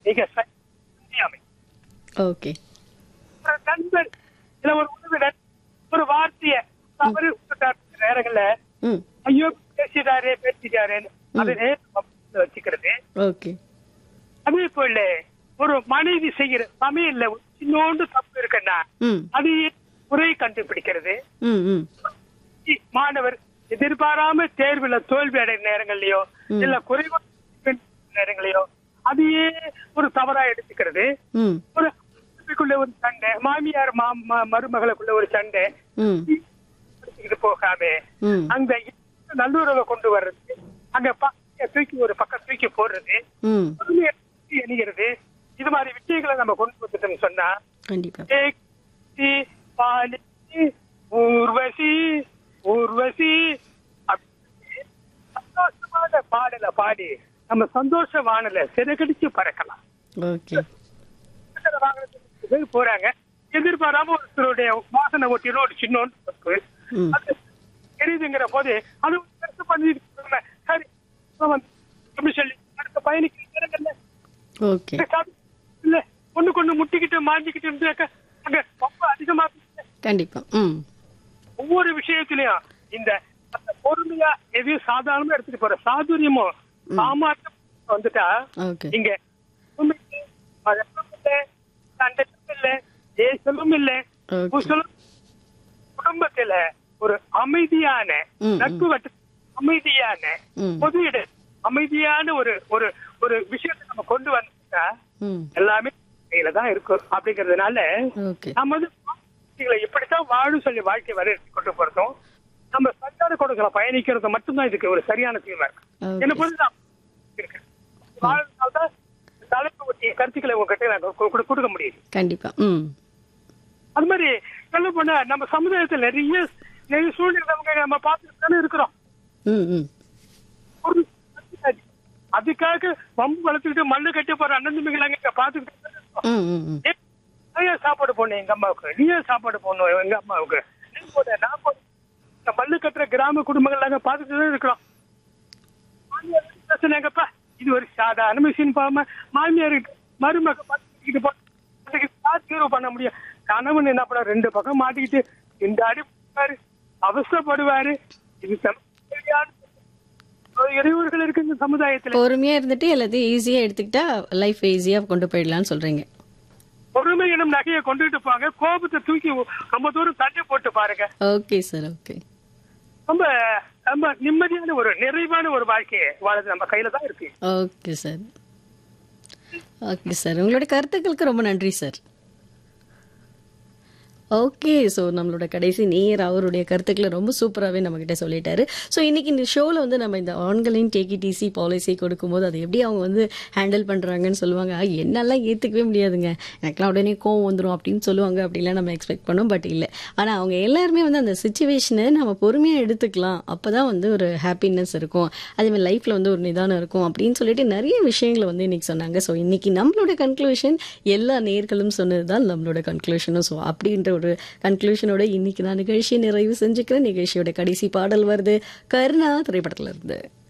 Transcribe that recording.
மிக சரியாமை. ஓகே. ஒரு நண்பர் இல்ல ஒரு உறவினர் ஒரு வார்த்தைய தவறு விட்டுட்டார் நேரங்கள்ல, ம். ஐயோ பேசிட்டாரேன்னு அதை வச்சுக்கிறது. ஓகே. அதே போல ஒரு மனைவி செய்கிற சமையல்ல ஒரு சின்னோண்டு தப்பு இருக்குன்னா ம். அது குறை கண்டுபிடிக்கிறது. ம். ம். மாணவர் எதிர்பாராம தேர்வுல தோல்வி அடைகிற நேரங்கள்லயோ இல்ல குறைவான நேரங்களையோ அதையே ஒரு தவறா எடுத்துக்கிறது. ம். ஒரு குடும்பத்துக்குள்ள ஒரு சண்டை, மாமியார் மருமகளுக்குள்ள ஒரு சண்டை ம். போகாம ம். அந்த நல்லுறவை கொண்டு வர்றது, அங்க தூக்கி ஒரு பக்கம் தூக்கி போடுறது, ம். எண்ணுகிறது, இது மாதிரி விஷயங்களை நம்ம கொண்டு வந்துட்டோம்னு சொன்னா கண்டிப்பா. ஊர்வசி ஊர்வசி சந்தோஷமான பாடல பாடி நம்ம சந்தோஷ வானல சிறகடிச்சு பறக்கலாம். ஓகே. வாகனத்துக்கு போறாங்க, எதிர்பாராம ஒருத்தருடைய வாசனை ஓட்டிடும் ஒரு சின்னோன்னு ம். அது தெரியுதுங்கிற போது அது கருத்து பண்ணிட்டு சரி அப்படி சொல்லி அடுத்த பயணிக்க ஓகே. இல்ல ஒண்ணுக்கு முட்டிக்கிட்டு மாஞ்சிக்கிட்டு இருந்தாக்க அங்க ரொம்ப அதிகமா கண்டிப்பா. ம். ஒவ்வொரு விஷயத்திலயும் இந்த பொறுமையா எதையும் சாதாரணமா எடுத்துட்டு போற சாதுரியமும் சாமார்த்தம் வந்துட்டா ஓகே. இங்க உண்மைக்கு மதமும் இல்ல, சண்டையும் இல்ல, தேசமும் இல்ல, ஓகே. குசலும் குடும்பத்துல ஒரு அமைதியான நட்பு வட்ட அமைதியான ம். பொது இட அமைதியான ஒரு ஒரு ஒரு விஷயத்தை நம்ம கொண்டு வந்துட்டா ம். எல்லாமே கையில தான் இருக்கும். அப்படிங்கறதுனால ஓகே. நம்ம வந்து இப்படித்தான் வாழும் சொல்லி வாழ்க்கை வர கொண்டு போறதும் நம்ம சஞ்சார கொடுக்கல பயணிக்கிறது மட்டும்தான் இதுக்கு ஒரு சரியான தீர்வா இருக்கு. என்ன பொறுத்துதான் இருக்கு. வாழ்நாள்தான் தலைப்பு ஒட்டிய கருத்துக்களை உங்ககிட்ட நான் கொடுக்க முடியுது. கண்டிப்பா. ம். அது மாதிரி சொல்ல போனா நம்ம சமுதாயத்தில் நிறைய சூழ்நிலை நம்ம பார்த்துட்டு தானே இருக்கிறோம். ம். ம். ஒரு அதுக்காக பம்பு வளர்த்துக்கிட்டு மண்ணு கட்டி போற அண்ணன் தம்பிகள் பாத்துக்கிட்டு ம். ம். ம். நீயே சாப்பாடு போடணும் எங்க அம்மாவுக்கு, நீயே சாப்பாடு போடணும் எங்க அம்மாவுக்கு, நீ போட நான் போட மண்ணு கட்டுற கிராம குடும்பங்கள் நாங்க பாத்துட்டு இருக்கிறோம். சொன்னாங்கப்பா இது ஒரு சாதாரண மிஷின் பாம மாமியார் மருமக தீர்வு பண்ண முடியும். கணவன் என்ன பண்ண ரெண்டு பக்கம் மாட்டிக்கிட்டு இந்த அடி அவசரப்படுவாரு. இது இறைவர்கள் இருக்கு இந்த சமுதாயத்துல. பொறுமையா இருந்துட்டு எல்லாத்தையும் ஈஸியா எடுத்துக்கிட்டா லைஃப் ஈஸியா கொண்டு போயிடலாம்னு சொல்றீங்க. பொறுமை எனும் நகையை கொண்டுட்டு போங்க, கோபத்தை தூக்கி ரொம்ப தூரம் தள்ளி போட்டு பாருங்க. Okay sir. ஓகே. ரொம்ப ரொம்ப நிம்மதியான ஒரு நிறைவான ஒரு வாழ்க்கையை வாழது நம்ம கையில தான் இருக்கு. Okay sir. ஓகே சார், உங்களோட கருத்துக்களுக்கு ரொம்ப நன்றி சார். ஓகே. ஸோ நம்மளோட கடைசி நேர் அவருடைய கருத்துக்களை ரொம்ப சூப்பராகவே நம்மக்கிட்ட சொல்லிட்டாரு. ஸோ இன்னைக்கு இந்த ஷோவில் வந்து நம்ம இந்த ஆண்களின் டேக்கிடிசி பாலிசி கொடுக்கும்போது அதை எப்படி அவங்க வந்து ஹேண்டில் பண்ணுறாங்கன்னு சொல்லுவாங்க. என்னெல்லாம் ஏற்றுக்கவே முடியாதுங்க, எனக்குலாம் உடனே கோவம் வந்துடும் அப்படின்னு சொல்லுவாங்க. அப்படிலாம் நம்ம எக்ஸ்பெக்ட் பண்ணோம். பட் இல்லை, ஆனால் அவங்க எல்லாருமே வந்து அந்த சுச்சுவேஷனை நம்ம பொறுமையாக எடுத்துக்கலாம். அப்போ தான் வந்து ஒரு ஹாப்பினஸ் இருக்கும், அதேமாதிரி லைஃப்பில் வந்து ஒரு நிதானம் இருக்கும் அப்படின்னு சொல்லிட்டு நிறைய விஷயங்களை வந்து இன்னைக்கு சொன்னாங்க. ஸோ இன்னைக்கு நம்மளோட கன்க்ளூஷன் எல்லா நேர்களும் சொன்னது தான் நம்மளோட கன்க்ளூஷனும். ஸோ அப்படின்ற ஒரு கன்க்ளூஷனோட இன்னைக்கு நான் நிகழ்ச்சியை நிறைவு செஞ்சுக்கிறேன். நிகழ்ச்சியோட கடைசி பாடல் வருது கருணா திரைப்படத்துல இருந்து.